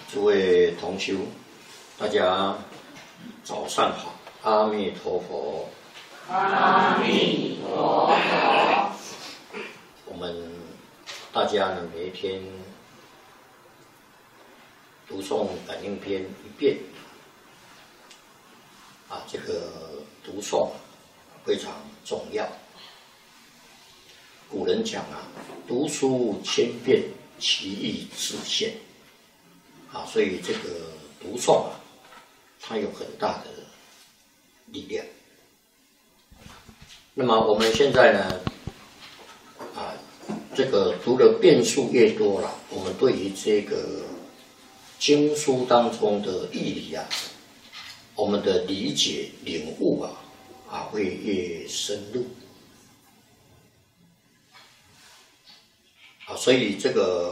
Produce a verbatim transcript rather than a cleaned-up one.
诸位同修，大家早上好，阿弥陀佛。 阿弥陀佛。 我们大家呢，每一天读诵感应篇一遍，啊，这个读诵非常重要。古人讲啊，读书千遍，其义自现。啊，所以这个读诵啊，它有很大的力量。那么我们现在呢，啊，这个读的遍数越多了，我们对于这个经书当中的义理啊，我们的理解领悟啊，啊会越深入。啊，所以这个。